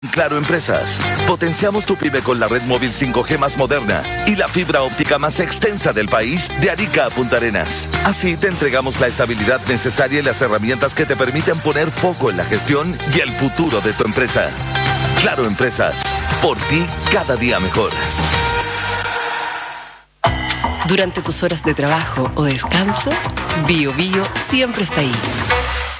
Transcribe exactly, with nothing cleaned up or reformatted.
Claro Empresas. Potenciamos tu pyme con la red móvil cinco G más moderna y la fibra óptica más extensa del país, de Arica a Punta Arenas. Así te entregamos la estabilidad necesaria y las herramientas que te permiten poner foco en la gestión y el futuro de tu empresa. Claro Empresas. Por ti, cada día mejor. Durante tus horas de trabajo o descanso, Bio Bio siempre está ahí,